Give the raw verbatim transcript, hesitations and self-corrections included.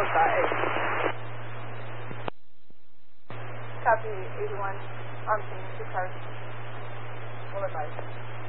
Alpha eight. Copy eighty-one. On scene, two cars. Will advise.